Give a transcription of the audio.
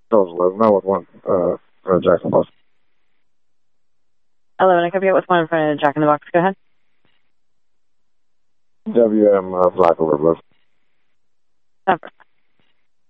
Those 11. I was one for Jack in the Box. 11, I could get with one in front of Jack in the Box. Go ahead. WM Black River. Over.